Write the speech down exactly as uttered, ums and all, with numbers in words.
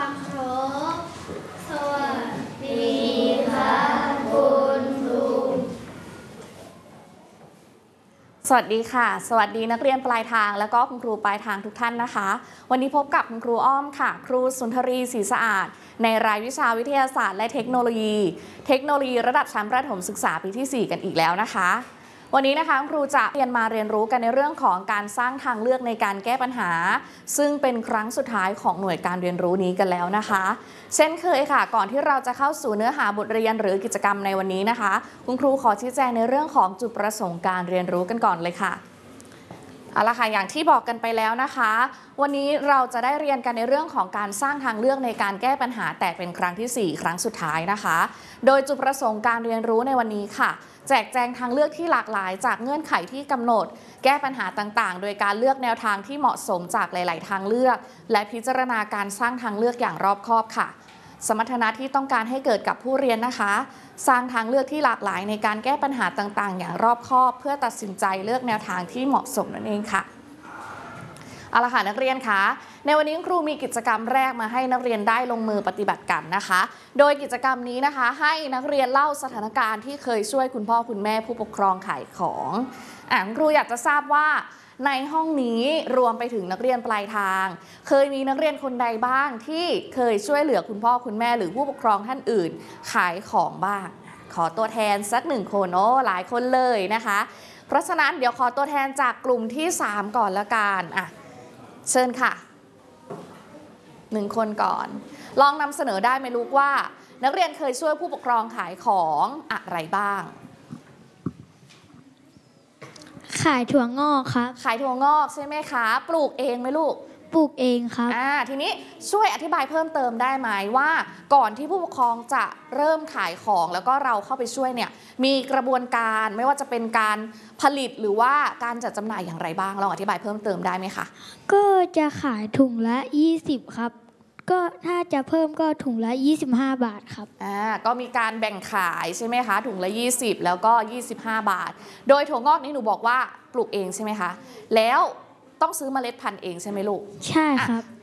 ครบสวัสดีครับคุณครูสวัสดีค่ะสวัสดีนักเรียนปลายทางและก็คุณครูปลายทางทุกท่านนะคะวันนี้พบกับคุณครูอ้อมค่ะครูสุนทรีศรีสะอาดในรายวิชาวิทยาศาสตร์และเทคโนโลยีเทคโนโลยีระดับชั้นประถมศึกษาปีที่สี่กันอีกแล้วนะคะวันนี้นะคะครูจะเรียนมาเรียนรู้กันในเรื่องของการสร้างทางเลือกในการแก้ปัญหาซึ่งเป็นครั้งสุดท้ายของหน่วยการเรียนรู้นี้กันแล้วนะคะเช่นเคยค่ะก่อนที่เราจะเข้าสู่เนื้อหาบทเรียนหรือกิจกรรมในวันนี้นะคะคุณครูขอชี้แจงในเรื่องของจุดประสงค์การเรียนรู้กันก่อนเลยค่ะเอาละค่ะอย่างที่บอกกันไปแล้วนะคะวันนี้เราจะได้เรียนกันในเรื่องของการสร้างทางเลือกในการแก้ปัญหาแต่เป็นครั้งที่สี่ครั้งสุดท้ายนะคะโดยจุดประสงค์การเรียนรู้ในวันนี้ค่ะแจกแจงทางเลือกที่หลากหลายจากเงื่อนไขที่กำหนดแก้ปัญหาต่างๆโดยการเลือกแนวทางที่เหมาะสมจากหลายๆทางเลือกและพิจารณาการสร้างทางเลือกอย่างรอบคอบค่ะสมรรถนะที่ต้องการให้เกิดกับผู้เรียนนะคะสร้างทางเลือกที่หลากหลายในการแก้ปัญหาต่างๆอย่างรอบคอบเพื่อตัดสินใจเลือกแนวทางที่เหมาะสมนั่นเองค่ะเอาละค่ะนักเรียนคะในวันนี้ครูมีกิจกรรมแรกมาให้นักเรียนได้ลงมือปฏิบัติกันนะคะโดยกิจกรรมนี้นะคะให้นักเรียนเล่าสถานการณ์ที่เคยช่วยคุณพ่อคุณแม่ผู้ปกครองขายของอ่ะครูอยากจะทราบว่าในห้องนี้รวมไปถึงนักเรียนปลายทางเคยมีนักเรียนคนใดบ้างที่เคยช่วยเหลือคุณพ่อคุณแม่หรือผู้ปกครองท่านอื่นขายของบ้างขอตัวแทนสักหนึ่งคนโอ้หลายคนเลยนะคะเพราะฉะนั้นเดี๋ยวขอตัวแทนจากกลุ่มที่สามก่อนละกันอ่ะเชิญค่ะหนึ่งคนก่อนลองนำเสนอได้ไหมลูกว่านักเรียนเคยช่วยผู้ปกครองขายของอะไรบ้างขายถั่วงอกครับขายถั่วงอกใช่ไหมคะปลูกเองไหมลูกปลูกเองครับอ่าทีนี้ช่วยอธิบายเพิ่มเติมได้ไหมว่าก่อนที่ผู้ปกครองจะเริ่มขายของแล้วก็เราเข้าไปช่วยเนี่ยมีกระบวนการไม่ว่าจะเป็นการผลิตหรือว่าการจัดจำหน่ายอย่างไรบ้างลองอธิบายเพิ่มเติมได้ไหมคะก็จะขายถุงละยี่สิบครับก็ถ้าจะเพิ่มก็ถุงละยี่สิบห้าบาทครับอ่าก็มีการแบ่งขายใช่ไหมคะถุงละยี่สิบแล้วก็ยี่สิบห้าบาทโดยถั่วงอกนี้หนูบอกว่าปลูกเองใช่ไหมคะแล้วต้องซื้อเมล็ดพันธุ์เองใช่ไหมลูกใช่ครับ